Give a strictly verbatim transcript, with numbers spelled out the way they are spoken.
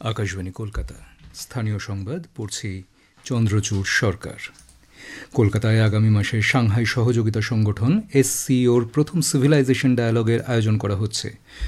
আকাশবাণী কলকাতা, স্থানীয় সংবাদ পড়ছি চন্দ্রচূড় সরকার। কলকাতায় আগামী মাসে সাংহাই সহযোগিতা সংগঠন এসসিওর প্রথম সিভিলাইজেশন ডায়ালগের আয়োজন করা হচ্ছে।